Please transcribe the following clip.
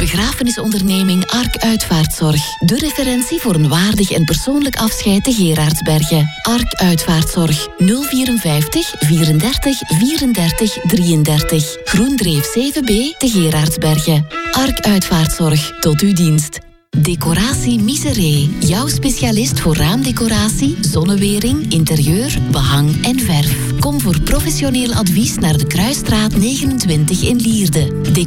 Begrafenisonderneming Ark Uitvaartzorg. De referentie voor een waardig en persoonlijk afscheid te Gerardsbergen. Ark Uitvaartzorg. 054 34 34 33. Groendreef 7B te Gerardsbergen. Ark Uitvaartzorg. Tot uw dienst. Decoratie Miseré. Jouw specialist voor raamdecoratie, zonnewering, interieur, behang en verf. Kom voor professioneel advies naar de Kruisstraat 29 in Lierde.